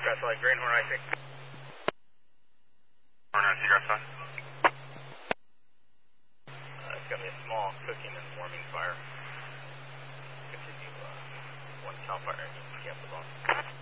Grass Valley, Greenhorn, I think. Corner, Seagrass Valley. It's going to be a small cooking and warming fire. Continue 1 CAL FIRE, camp was on.